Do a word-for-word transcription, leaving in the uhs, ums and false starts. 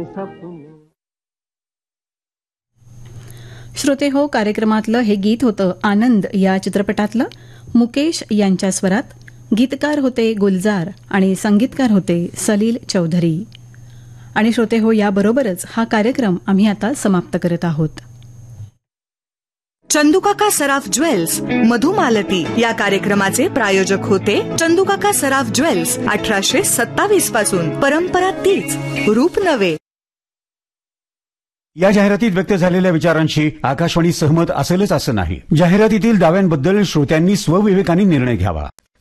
सपने. श्रोते हो, कार्यक्रमातलं हे गीत होतं आनंद या चित्रपटातलं. मुकेश यांच्या स्वरात. गीतकार होते गुलजार आणि संगीतकार होते सलील चौधरी. आणि श्रोते हो, याबरोबरच हा कार्यक्रम आम्ही आता समाप्त करत आहोत. चंदूकाका सराफ ज्वेल्स मधुमालती या कार्यक्रमाचे प्रायोजक होते चंदूकाका सराफ ज्वेल्स. अठराशे सत्तावीस पासून परंपरा तीच, रूप नवे. या जाहिरातीत व्यक्त झालेल्या विचारांशी आकाशवाणी सहमत असेलच असं नाही. जाहिरातीतील दाव्यांबद्दल श्रोत्यांनी स्वविवेकाने निर्णय घ्यावा.